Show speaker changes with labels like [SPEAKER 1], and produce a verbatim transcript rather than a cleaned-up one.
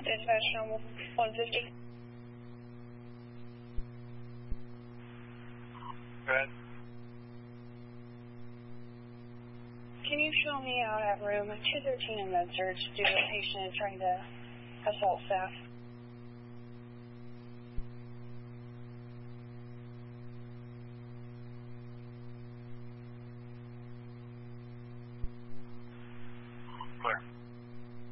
[SPEAKER 1] Dispatch on one fifty.
[SPEAKER 2] Go ahead.
[SPEAKER 1] Can you show me out at room two thirteen in med surge due to a patient trying to assault staff?